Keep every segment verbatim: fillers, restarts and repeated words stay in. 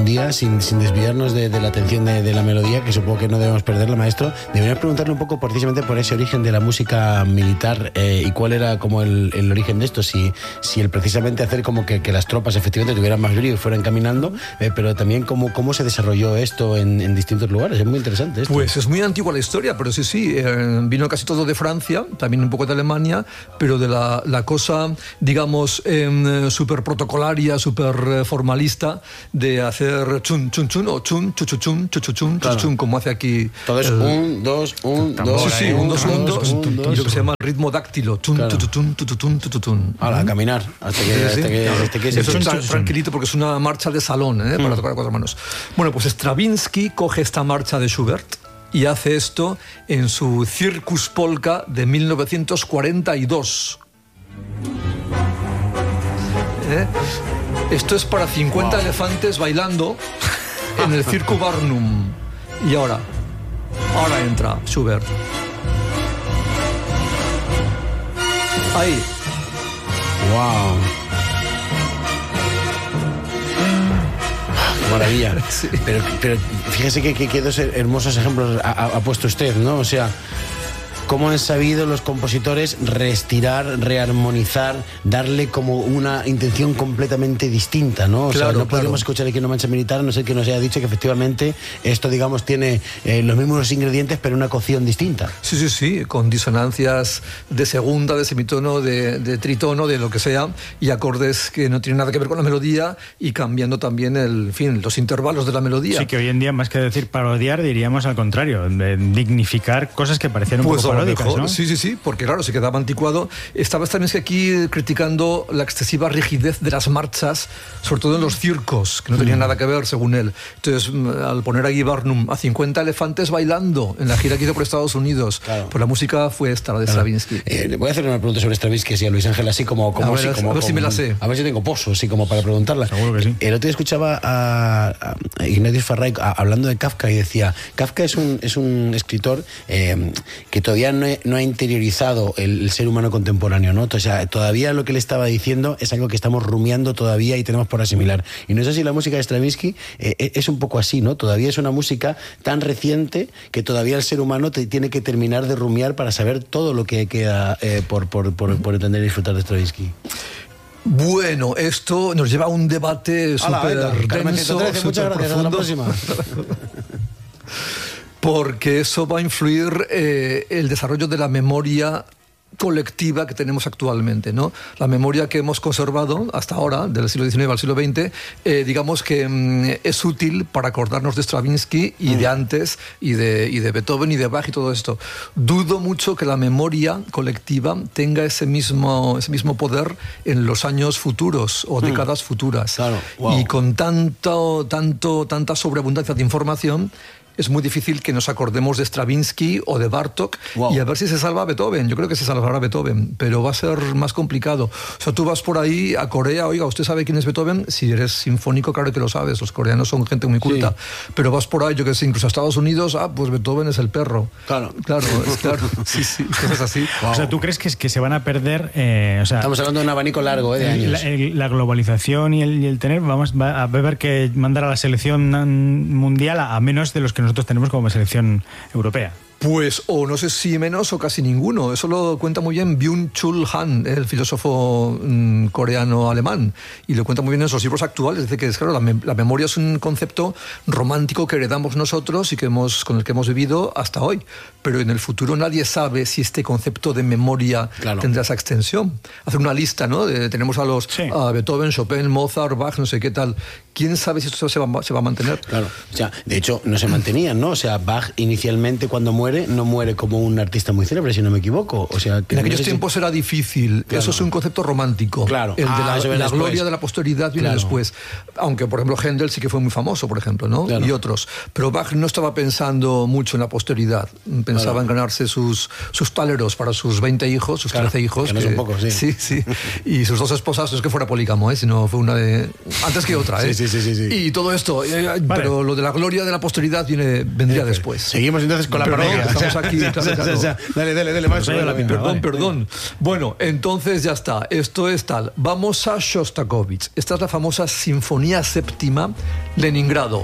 un día, sin, sin desviarnos de, de la atención de, de la melodía, que supongo que no debemos perderla, maestro, deberíamos preguntarle un poco precisamente por ese origen de la música militar eh, y cuál era como el, el origen de esto, si, si el precisamente hacer como que, que las tropas efectivamente tuvieran más brío y fueran caminando, eh, pero también cómo, cómo se desarrolló esto en, en distintos lugares. Es muy interesante esto. Pues es muy antigua la historia, pero sí, sí, eh, vino casi todo de Francia, también un poco de Alemania, pero de la, la cosa, digamos, eh, súper protocolaria, súper formalista, de hacer chun, chun, chun, o chun, chuchuchun, chuchuchun, Claro. chuchuchun, como hace aquí. Todo es el- un, dos, un, dos, Sí, sí, un, dos, un, dos, un, y lo que se llama ritmo dáctilo, chun, Claro. tututun, tututun, tututun. Ala, a caminar, hasta que, Sí, hasta sí, que, claro. hasta que Eso se- está tranquilito porque es una marcha de salón, ¿eh? Para tocar a cuatro manos. Bueno, pues Stravinsky coge esta marcha de Schubert y hace esto en su Circus Polka de mil novecientos cuarenta y dos. ¿Eh? Esto es para cincuenta wow. elefantes bailando en el Circo Barnum. Y ahora, ahora entra Schubert. Ahí. Wow. Qué maravilla. Sí. Pero, pero fíjese que, que, que dos hermosos ejemplos ha, ha puesto usted, ¿no? O sea, cómo han sabido los compositores reestirar, rearmonizar, darle como una intención completamente distinta, ¿no? O Claro, sea, no podemos claro. escuchar aquí una marcha militar a no ser que nos haya dicho que efectivamente esto, digamos, tiene eh, los mismos ingredientes, pero una cocción distinta. Sí, sí, sí, con disonancias de segunda, de semitono, de, de tritono, de lo que sea, y acordes que no tienen nada que ver con la melodía y cambiando también el, en fin, los intervalos de la melodía. Sí, que hoy en día, más que decir parodiar, diríamos al contrario, de dignificar cosas que parecían un Pues poco a lo paródicas, mejor, ¿no? sí, sí, sí, porque claro, se quedaba anticuado. Estaba también aquí criticando la excesiva rigidez de las marchas, sobre todo en los circos, que no tenían nada que ver, según él. Entonces, al poner aquí Barnum a cincuenta elefantes bailando en la gira que hizo por Estados Unidos, Claro. pues la música fue esta, la de Claro. Stravinsky. Eh, le voy a hacer una pregunta sobre Stravinsky, sí, a Luis Ángel, así como... como A ver, sí, como a ver si como- me la sé. A ver si tengo pozo, así como para preguntarla. Seguro que sí. El otro día escuchaba a, a Ignatius Farray a- hablando de Kafka y decía, Kafka es un, es un escritor eh, que todavía no, he- no ha interiorizado el, el ser humano contemporáneo, ¿no? O sea, todavía lo que le estaba diciendo es algo que estamos rumiando todavía y tenemos por asimilar. Y no sé si la música de Stravinsky eh, es un poco así, ¿no? Todavía es una música tan reciente que todavía el ser humano te, tiene que terminar de rumiar para saber todo lo que queda eh, por, por, por, por entender y disfrutar de Stravinsky. Bueno, esto nos lleva a un debate Hala, venga, súper Carmen denso, ciento trece, muchas súper gracias, hasta la profundo. próxima. Porque eso va a influir eh, el desarrollo de la memoria colectiva que tenemos actualmente, ¿no? La memoria que hemos conservado hasta ahora, del siglo diecinueve al siglo veinte, eh, digamos que mm, es útil para acordarnos de Stravinsky y mm. de antes, y de, y de Beethoven y de Bach y todo esto. Dudo mucho que la memoria colectiva tenga ese mismo, ese mismo poder en los años futuros o mm. décadas futuras. Claro. Wow. Y con tanto, tanto, tanta sobreabundancia de información, es muy difícil que nos acordemos de Stravinsky o de Bartók. Wow. Y a ver si se salva Beethoven. Yo creo que se salvará Beethoven, pero va a ser más complicado. O sea, tú vas por ahí a Corea, oiga, ¿usted sabe quién es Beethoven? Si eres sinfónico, claro que lo sabes, los coreanos son gente muy culta. Sí. Pero vas por ahí, yo que sé, incluso a Estados Unidos, ah, pues Beethoven es el perro. Claro. Claro, es claro. Sí, sí, cosas así. Wow. O sea, ¿tú crees que, que se van a perder? Eh, o sea, Estamos hablando de un abanico largo, ¿eh? De años. La, el, la globalización y el, y el tener, vamos va a haber que mandar a la selección mundial a, a menos de los que nosotros tenemos como selección europea. Pues, o no sé si menos o casi ninguno. Eso lo cuenta muy bien Byung-Chul Han, el filósofo mmm, coreano-alemán, y lo cuenta muy bien en sus libros actuales. Dice que, es claro, la, me la memoria es un concepto romántico que heredamos nosotros y que hemos, con el que hemos vivido hasta hoy. Pero en el futuro nadie sabe si este concepto de memoria claro. tendrá esa extensión. Hacer una lista, ¿no? De, tenemos a los sí. a Beethoven, Chopin, Mozart, Bach, no sé qué tal. ¿Quién sabe si esto se va, se va a mantener? Claro. O sea, de hecho, no se mantenían, ¿no? O sea, Bach inicialmente cuando muere no muere como un artista muy célebre, si no me equivoco. O sea, que en aquellos no sé tiempos si... era difícil. Claro. Eso es un concepto romántico. Claro. El de ah, la, la gloria después. de la posteridad viene claro. después. Aunque, por ejemplo, Händel sí que fue muy famoso, por ejemplo, ¿no? Claro. Y otros. Pero Bach no estaba pensando mucho en la posteridad. Pensaba claro. en ganarse sus, sus táleros para sus veinte hijos, sus claro. trece hijos. Que no son pocos, sí. Sí, sí. Y sus dos esposas, no es que fuera polígamo, ¿eh? Sino fue una de... Antes que otra, ¿eh? Sí, sí, sí. sí, sí. Y todo esto. Eh, vale. Pero lo de la gloria de la posteridad viene, vendría okay. después. Seguimos entonces con la parodia. ya. Estamos aquí, claro, O sea, claro. o sea, dale, dale, dale, más. Pues ahí la pinta. Perdón, Vale. perdón. Bueno, entonces ya está. Esto es tal. Vamos a Shostakovich. Esta es la famosa Sinfonía Séptima, Leningrado.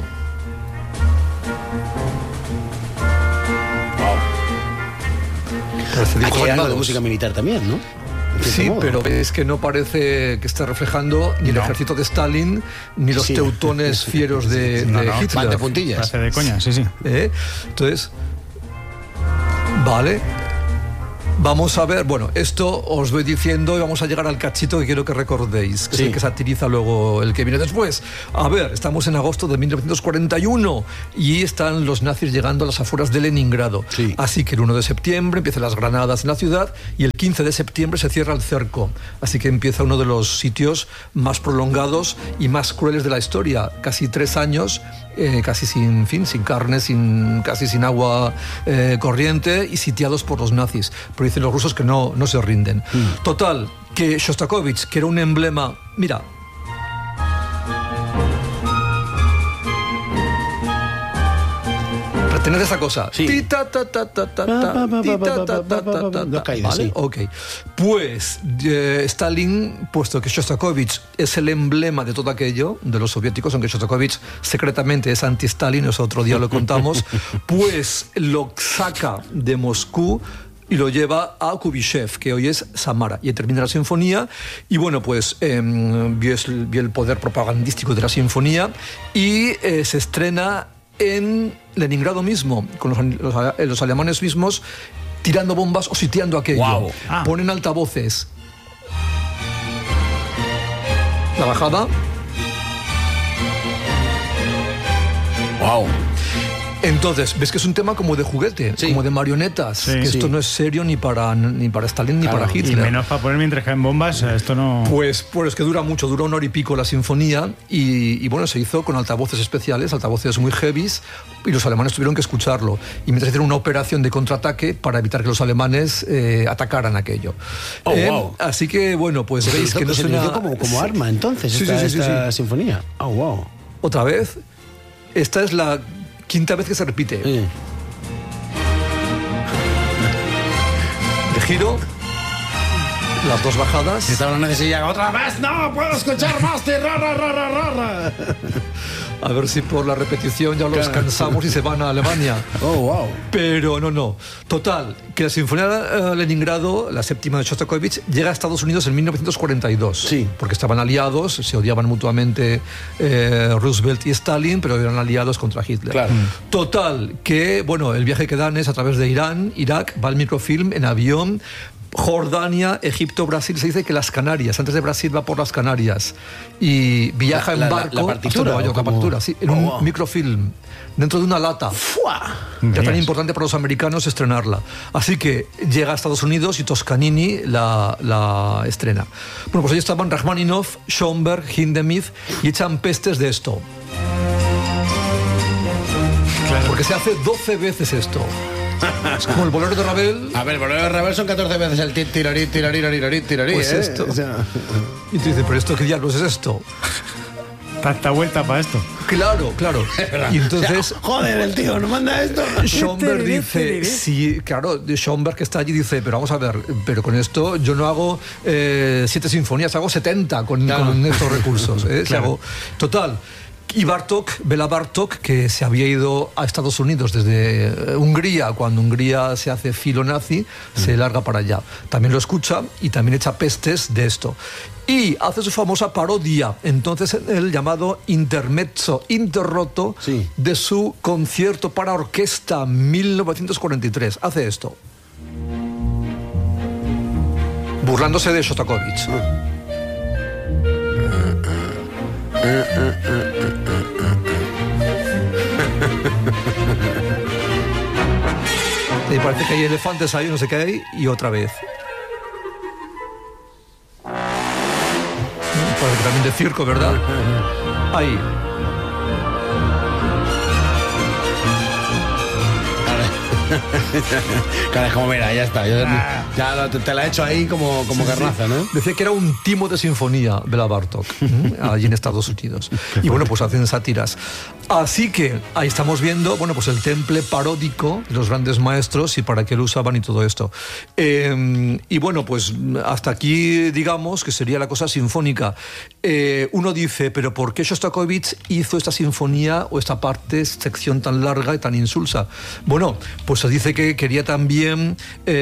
Parece Aquí dibujos hay algo de animados. música militar también, ¿no? En cierto Sí, modo. pero es que no parece que esté reflejando ni el No. ejército de Stalin ni los Sí. teutones fieros de, No, de no, Hitler. Van de puntillas. Hace de coña, sí, sí. ¿Eh? Entonces, vale. Vamos a ver, bueno, esto os voy diciendo y vamos a llegar al cachito que quiero que recordéis, que Sí. es el que satiriza luego el que viene después. A ver, estamos en agosto de mil novecientos cuarenta y uno y están los nazis llegando a las afueras de Leningrado. Sí. Así que el uno de septiembre empiezan las granadas en la ciudad y el quince de septiembre se cierra el cerco. Así que empieza uno de los sitios más prolongados y más crueles de la historia. Casi tres años, eh, casi sin fin, sin carne, sin, casi sin agua eh, corriente y sitiados por los nazis. Pero dicen los rusos que no, no se rinden. Mm. Total, que Shostakovich, que era un emblema... Mira... Retened esa cosa. Sí. Ti, ta, ta, ta, ta, ta, ta, ti, ta, ta, ta, ta, ta, Dos caídas, ¿vale? sí. Ok. Pues eh, Stalin, puesto que Shostakovich es el emblema de todo aquello, de los soviéticos, aunque Shostakovich secretamente es anti-Stalin, eso otro día lo contamos, pues lo saca de Moscú y lo lleva a Kubishev, que hoy es Samara. Y ahí termina la sinfonía. Y bueno, pues eh, vio, el, vio el poder propagandístico de la sinfonía y eh, se estrena en Leningrado mismo, con los, los, los alemanes mismos tirando bombas o sitiando aquello. Guau. Ah. Ponen altavoces. La bajada. Wow. Entonces, ves que es un tema como de juguete, Sí. como de marionetas. Sí. que esto Sí. no es serio ni para, ni para Stalin ni Claro. para Y Hitler. menos para poner mientras caen bombas, esto no... Pues, pues que dura mucho, dura una hora y pico la sinfonía y, y bueno, se hizo con altavoces especiales, altavoces muy heavies y los alemanes tuvieron que escucharlo. Y mientras hicieron una operación de contraataque para evitar que los alemanes eh, atacaran aquello. Oh, wow. Así que bueno, pues Se veis utilizó, que no se suena... utilizó como, como arma entonces Sí, esta, sí, sí, sí, esta sí. sinfonía. Oh, wow. Otra vez, esta es la quinta vez que se repite. Sí. De giro, las dos bajadas. Estaba una necesidad otra vez. No puedo escuchar más. de ra, ra, ra, ra, ra, ra. A ver si por la repetición ya los Claro. cansamos y se van a Alemania. Oh, wow. Pero no, no. Total, que la Sinfonía de Leningrado, la séptima de Shostakovich, llega a Estados Unidos en mil novecientos cuarenta y dos. Sí. Porque estaban aliados, se odiaban mutuamente eh, Roosevelt y Stalin, pero eran aliados contra Hitler. Claro. Total, que, bueno, el viaje que dan es a través de Irán, Irak, va al microfilm en avión. Jordania, Egipto, Brasil, se dice que las Canarias, antes de Brasil va por las Canarias y viaja La- en la- barco la partitura, hasta Nueva York, ¿o la cómo? partitura, sí, en Oh, un wow. microfilm, dentro de una lata. ¡Fua! Ya tan Veas. importante para los americanos estrenarla. Así que llega a Estados Unidos y Toscanini la, la estrena. Bueno, pues ahí estaban Rachmaninoff, Schoenberg, Hindemith y echan pestes de esto. Porque se hace doce veces esto. Es como el bolero de Ravel. A ver, Bolero de Ravel son catorce veces el tit, tirarí, tirarí, tirarí, tirarí. Pues ¿eh? esto. O sea, Y tú dices, ¿pero esto qué diablos es esto? Tanta vuelta para esto. Claro, claro. Y entonces... joder, el tío no manda esto. Schoenberg dice, sí, claro, Schoenberg que está allí dice, pero vamos a ver, pero con esto yo no hago eh, siete sinfonías, hago setenta con, Claro. con estos recursos. ¿eh? Si Claro. hago- total. Y Bartók, Bela Bartók, que se había ido a Estados Unidos desde eh, Hungría, cuando Hungría se hace filo nazi, se larga para allá. También lo escucha y también echa pestes de esto. Y hace su famosa parodia, entonces el llamado Intermezzo Interroto Sí. de su concierto para orquesta mil novecientos cuarenta y tres. Hace esto. Burlándose de Shostakovich. Y parece que hay elefantes ahí, no sé qué hay, y otra vez. Parece que también de circo, ¿verdad? Ahí. Claro, es como, mira, ya está. Yo, Ah. ya lo- te, te la he hecho ahí como, como Sí, garnaza, sí. ¿no? Decía que era un timo de sinfonía, Bela Bartók, ¿m? allí en Estados Unidos. Y bueno, pues hacen sátiras. Así que ahí estamos viendo, bueno, pues el temple paródico de los grandes maestros y para qué lo usaban y todo esto. Eh, y bueno, pues hasta aquí digamos que sería la cosa sinfónica. Eh, uno dice, pero ¿por qué Shostakovich hizo esta sinfonía o esta parte, sección tan larga y tan insulsa? Bueno, pues se dice que quería también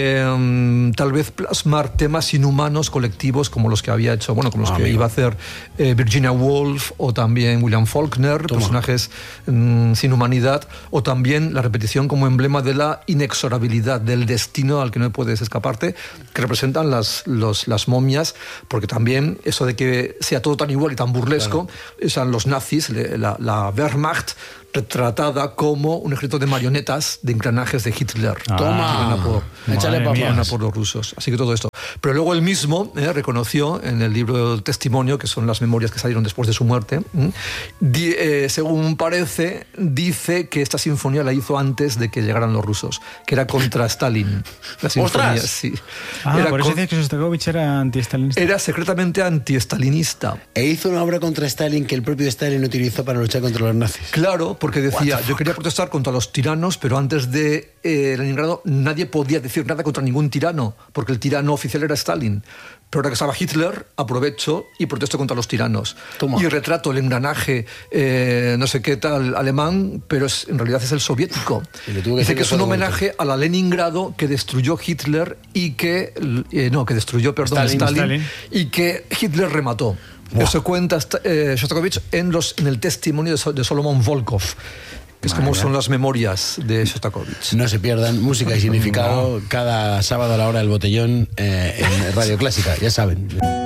eh, tal vez plasmar temas inhumanos colectivos como los que había hecho, bueno, como los Ah, que amigo. iba a hacer eh, Virginia Woolf o también William Faulkner, Toma. personajes mm, sin humanidad, o también la repetición como emblema de la inexorabilidad, del destino al que no puedes escaparte, que representan las, los, las momias, porque también eso de que sea todo tan igual y tan burlesco, son los nazis, le- la, la Wehrmacht, retratada como un ejército de marionetas de engranajes de Hitler. Ah, Toma. que van a por, Échale Madre mía. van a papas. por los rusos. Así que todo esto. Pero luego él mismo eh, reconoció en el libro Testimonio, que son las memorias que salieron después de su muerte, ¿m? Di- eh, según parece, dice que esta sinfonía la hizo antes de que llegaran los rusos, que era contra Stalin. La sinfonía, ¡Ostras! sí. Ah, era, por eso con- dices que Shostakovich era anti-stalinista. era secretamente anti-stalinista. E hizo una obra contra Stalin que el propio Stalin utilizó para luchar contra los nazis. Claro, porque decía, What the yo quería protestar contra los tiranos, pero antes de eh, Leningrado nadie podía decir nada contra ningún tirano, porque el tirano oficial era Stalin. Pero ahora que estaba Hitler, aprovecho y protesto contra los tiranos. Toma. Y retrato el engranaje, eh, no sé qué tal, alemán, pero es, en realidad es el soviético. Y le tuvo que Dice decir que es un todo homenaje a la Leningrado que destruyó Hitler y que... eh, no, que destruyó, perdón, Stalin. Stalin, Stalin. y que Hitler remató. Buah. Eso cuenta eh, Shostakovich en, los, en el testimonio de, So- de Solomon Volkov, que es como Vale. son las memorias de Shostakovich. No se pierdan música y significado cada sábado a la hora del botellón eh, en Radio Clásica, ya saben.